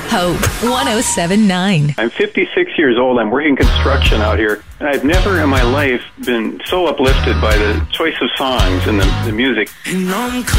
Hope 107.9. I'm 56 years old. I'm working construction out here. I've never in my life been so uplifted by the choice of songs and the music. And I'm